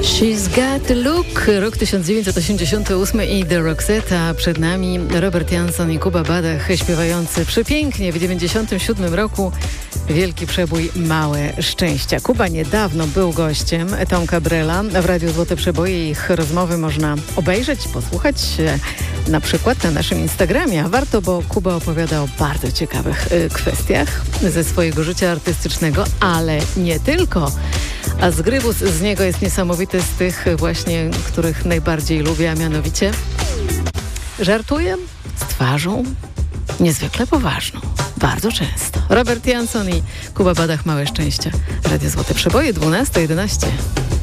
She's Got the Look, rok 1988 i The Roxette, przed nami Robert Johnson i Kuba Badach śpiewający przepięknie w 1997 roku wielki przebój Małe Szczęścia. Kuba niedawno był gościem Tomka Brela w Radiu Złote Przeboje. Ich rozmowy można obejrzeć, posłuchać na przykład na naszym Instagramie. A warto, bo Kuba opowiada o bardzo ciekawych kwestiach ze swojego życia artystycznego, ale nie tylko. A zgrywus z niego jest niesamowity, z tych właśnie, których najbardziej lubię, a mianowicie żartuje z twarzą niezwykle poważną. Bardzo często. Robert Johnson i Kuba Badach, Małe Szczęścia. Radio Złote Przeboje, 12:11.